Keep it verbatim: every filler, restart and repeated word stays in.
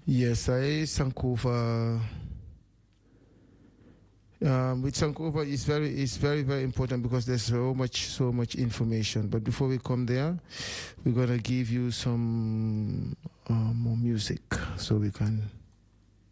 Yes, I Sankofa. Um, with Sankofa is very is very very important because there's so much so much information. But before we come there, we're gonna give you some uh, more music so we can